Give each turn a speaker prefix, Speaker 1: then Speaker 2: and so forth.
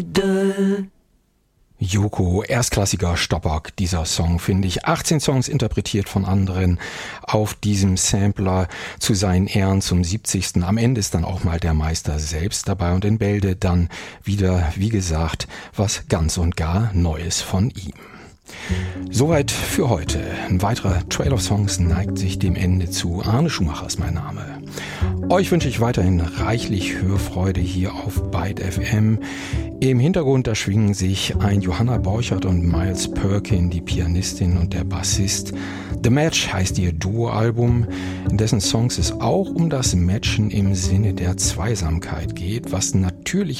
Speaker 1: Yoko, erstklassiger Stoppack, dieser Song, finde ich. 18 Songs interpretiert von anderen auf diesem Sampler zu seinen Ehren zum 70. Am Ende ist dann auch mal der Meister selbst dabei und in Bälde dann wieder, wie gesagt, was ganz und gar Neues von ihm. Soweit für heute. Ein weiterer Trail of Songs neigt sich dem Ende zu. Arne Schumacher ist mein Name. Euch wünsche ich weiterhin reichlich Hörfreude hier auf Byte FM. Im Hintergrund da schwingen sich ein Johanna Borchert und Miles Perkin, die Pianistin und der Bassist. The Match heißt ihr Duo-Album, in dessen Songs es auch um das Matchen im Sinne der Zweisamkeit geht, was natürlich